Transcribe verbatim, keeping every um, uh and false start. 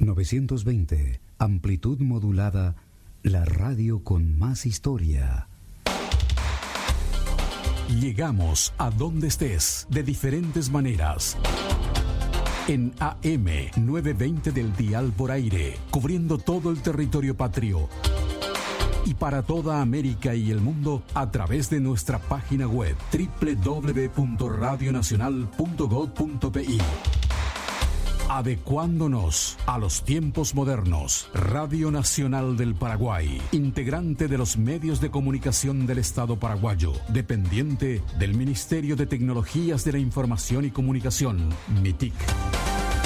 novecientos veinte, amplitud modulada, la radio con más historia. Llegamos a donde estés de diferentes maneras. En A M novecientos veinte del dial por aire, cubriendo todo el territorio patrio. Y para toda América y el mundo a través de nuestra página web doble u doble u doble u punto radio nacional punto gob punto pe. Adecuándonos a los tiempos modernos. Radio Nacional del Paraguay, integrante de los medios de comunicación del Estado paraguayo, dependiente del Ministerio de Tecnologías de la Información y Comunicación, MITIC.